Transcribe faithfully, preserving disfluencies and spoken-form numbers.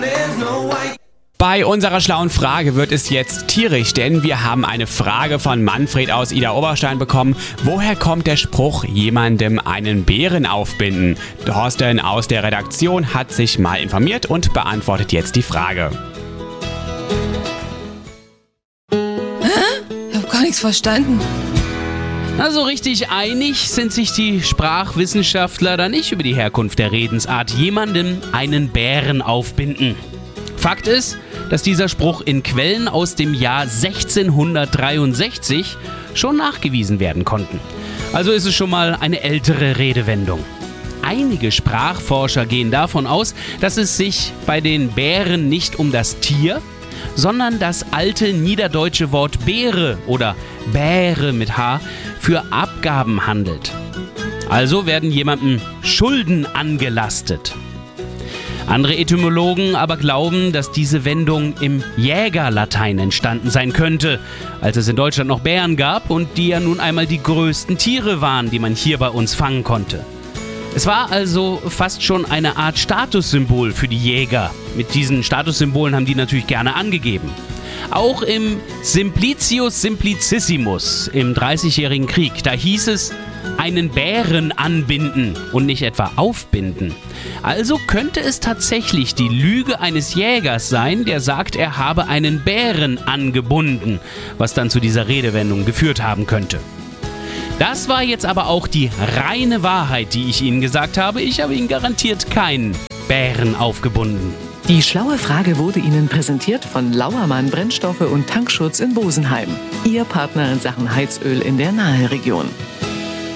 Bei unserer schlauen Frage wird es jetzt tierisch, denn wir haben eine Frage von Manfred aus Idar-Oberstein bekommen. Woher kommt der Spruch, jemandem einen Bären aufbinden? Thorsten aus der Redaktion hat sich mal informiert und beantwortet jetzt die Frage. Ich hab gar nichts verstanden. Also richtig einig sind sich die Sprachwissenschaftler da nicht über die Herkunft der Redensart jemandem einen Bären aufbinden. Fakt ist, dass dieser Spruch in Quellen aus dem Jahr sechzehnhundertdreiundsechzig schon nachgewiesen werden konnten. Also ist es schon mal eine ältere Redewendung. Einige Sprachforscher gehen davon aus, dass es sich bei den Bären nicht um das Tier, sondern das alte niederdeutsche Wort Beere oder Bäre mit H für Abgaben handelt. Also werden jemandem Schulden angelastet. Andere Etymologen aber glauben, dass diese Wendung im Jägerlatein entstanden sein könnte, als es in Deutschland noch Bären gab und die ja nun einmal die größten Tiere waren, die man hier bei uns fangen konnte. Es war also fast schon eine Art Statussymbol für die Jäger. Mit diesen Statussymbolen haben die natürlich gerne angegeben. Auch im Simplicius Simplicissimus im Dreißigjährigen Krieg, da hieß es, einen Bären anbinden und nicht etwa aufbinden. Also könnte es tatsächlich die Lüge eines Jägers sein, der sagt, er habe einen Bären angebunden, was dann zu dieser Redewendung geführt haben könnte. Das war jetzt aber auch die reine Wahrheit, die ich Ihnen gesagt habe. Ich habe Ihnen garantiert keinen Bären aufgebunden. Die schlaue Frage wurde Ihnen präsentiert von Lauermann Brennstoffe und Tankschutz in Bosenheim. Ihr Partner in Sachen Heizöl in der Nahe Region.